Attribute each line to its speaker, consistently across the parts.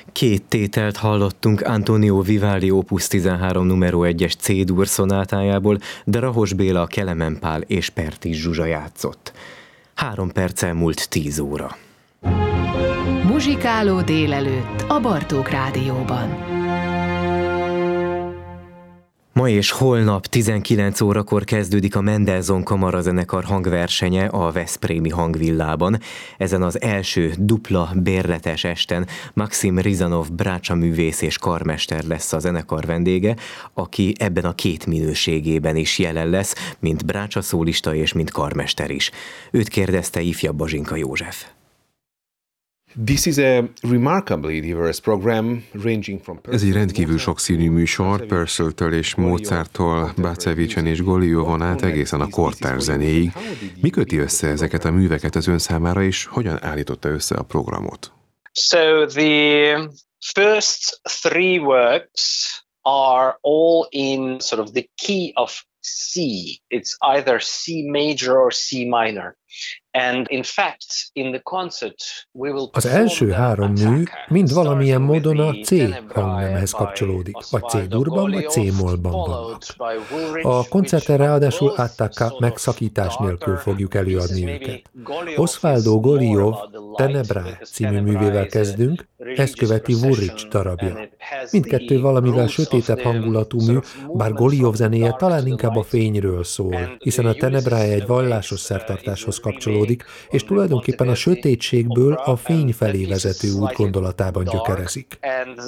Speaker 1: Két tételt hallottunk Antonio Vivaldi Opus 13 numero 1-es C-dur szonátájából, de Rahos Béla, Kelemen Pál és Pertis Zsuzsa játszott. 3 perccel múlt 10 óra.
Speaker 2: Muzsikáló délelőtt a Bartók Rádióban.
Speaker 1: Ma és holnap 19 órakor kezdődik a Mendelssohn Kamarazenekar hangversenye a Veszprémi Hangvillában. Ezen az első dupla bérletes esten Maxim Rizanov brácsaművész és karmester lesz a zenekar vendége, aki ebben a két minőségében is jelen lesz, mint brácsaszólista és mint karmester is. Őt kérdezte ifjabb Bazsinka József.
Speaker 3: Ez egy rendkívül sokszínű műsor, Purcell-től és Mozarttól, Bacevicsen és Golijovon át egészen a kortárs zenéig. Mi köti össze ezeket a műveket az ön számára, és hogyan állította össze a programot?
Speaker 4: So the first three works are all in sort of the key of C. It's either C major or C minor. And in fact, in the concert, we will
Speaker 5: az első három mű mind valamilyen módon a C hangnemhez kapcsolódik, vagy C-durban, vagy C-mollban vannak. A koncerten ráadásul attacca megszakítás nélkül fogjuk előadni őket. Osvaldo Golijov Tenebrae című művével kezdünk, ezt követi Vurics darabja. Mindkettő valamivel sötétebb hangulatú mű, bár Golijov zenéje talán inkább a fényről szól, hiszen a Tenebrae egy vallásos szertartáshoz kapcsolódik, és tulajdonképpen a sötétségből a fény felé vezető út gondolatában gyökerezik.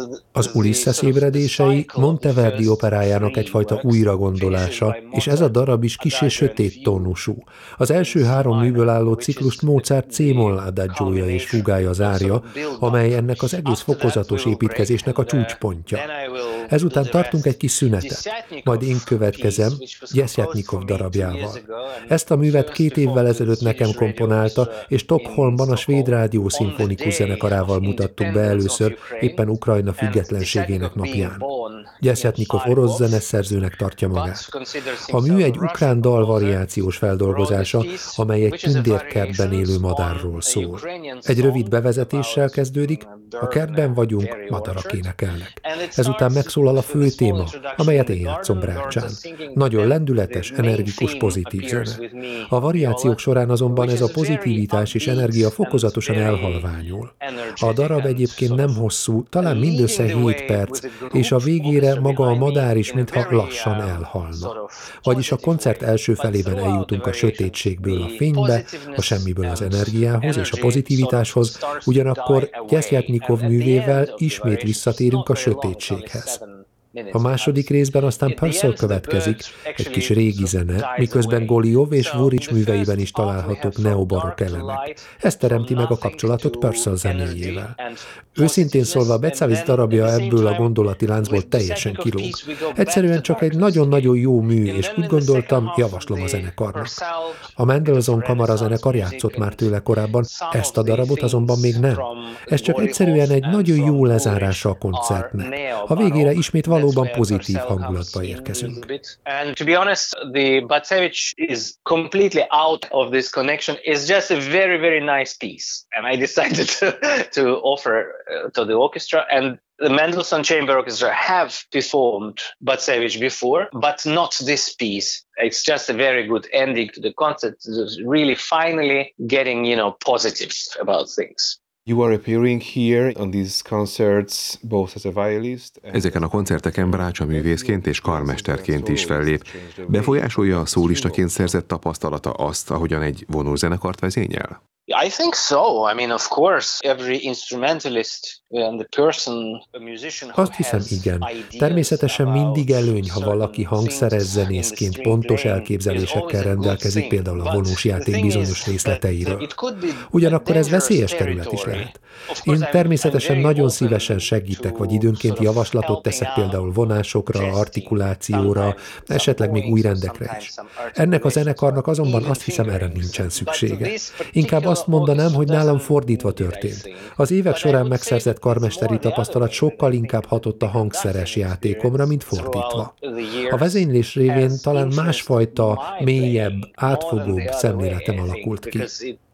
Speaker 5: Az Ulysses ébredései Monteverdi operájának egyfajta újragondolása, és ez a darab is kissé sötét tónusú. Az első három műből álló ciklust Mozart C-moll adagiója és fugája zárja, amely ennek az egész fokozatos építkezésnek a csúcspontja. Ezután tartunk egy kis szünetet, majd én következem Jesjatnyikov darabjával. Ezt a művet 2 évvel ezelőtt nekem komponálta, és Stockholmban a Svéd Rádió Szimfonikus Zenekarával mutattuk be először, éppen Ukrajna függetlenségének napján. Jesjatnyikov orosz zeneszerzőnek tartja magát. A mű egy ukrán dal variációs feldolgozása, amely egy tündérkertben élő madárról szól. Egy rövid bevezetéssel kezdődik, a kertben vagyunk, madarak énekelnek. Ezután megszólal a fő téma, amelyet én játszom brácsán. Nagyon lendületes, energikus, pozitív zene. A variációk során azonban ez a pozitivitás és energia fokozatosan elhalványul. A darab egyébként nem hosszú, talán mindössze 7 perc, és a végére maga a madár is mintha lassan elhalna. Vagyis a koncert első felében eljutunk a sötétségből a fénybe, a semmiből az energiához és a pozitivitáshoz, ugyanakkor Jesjatnyikov művével ismét visszatérünk a sötétséghez. A második részben aztán Purcell következik, egy kis régi zene, miközben Golijov és Vurics műveiben is találhatók neobarokk elemek. Ez teremti meg a kapcsolatot Purcell zenéjével. Őszintén szólva, Becavic darabja ebből a gondolati láncból teljesen kilóg. Egyszerűen csak egy nagyon-nagyon jó mű, és úgy gondoltam, javaslom a zenekarnak. A Mendelssohn Kamarazenekar játszott már tőle korábban, ezt a darabot azonban még nem. Ez csak egyszerűen egy nagyon jó lezárása a koncertnek. A végére ismét valóban pozitív hangulatba érkezünk.
Speaker 4: And to be honest, the Bacevich is completely out of this connection. It's just a very, very nice piece. And I decided to offer to the orchestra, and the Mendelssohn Chamber Orchestra have performed Bacevich before, but not this piece. It's just a very good ending to the concert. It's really finally getting, positive about things.
Speaker 3: You are appearing here on these concerts both as a violist. Ezeken a koncerteken brácsaművészként és karmesterként is fellép. Befolyásolja a szólistaként szerzett tapasztalata azt, ahogyan egy vonózenekart vezényel?
Speaker 4: I think so. I mean, of course, every instrumentalist and the person, a musician who
Speaker 5: Azt hiszem, igen. Természetesen mindig előny, ha valaki hangszeres zenészként pontos elképzelésekkel rendelkezik, például a vonós játék bizonyos részleteiről. Ugyanakkor ez veszélyes terület is lehet. Én természetesen nagyon szívesen segítek, vagy időnként javaslatot teszek például vonásokra, artikulációra, esetleg még új rendekre is. Ennek a zenekarnak azonban azt hiszem, erre nincsen szüksége. Inkább azt mondanám, hogy nálam fordítva történt. Az évek során megszerzett karmesteri tapasztalat sokkal inkább hatott a hangszeres játékomra, mint fordítva. A vezénylés révén talán másfajta, mélyebb, átfogóbb szemléletem alakult ki.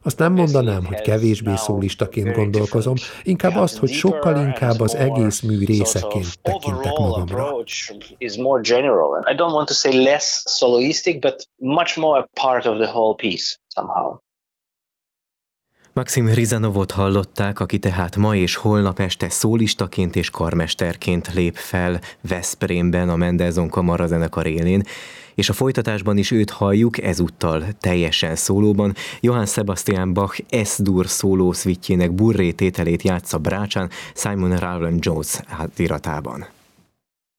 Speaker 5: Azt nem mondanám, hogy kevésbé szólistaként gondolkozom, inkább azt, hogy sokkal inkább az egész mű részeként tekintek magamra.
Speaker 4: I don't want to say less soloistic, but much more a part of the whole piece somehow.
Speaker 1: Maxim Rizanovot hallották, aki tehát ma és holnap este szólistaként és karmesterként lép fel Veszprémben a Mendelssohn Kamarazenekar élén, és a folytatásban is őt halljuk, ezúttal teljesen szólóban. Johann Sebastian Bach S-dur szóló szvitjének burré tételét játsza brácsán Simon Rowland Jones átiratában.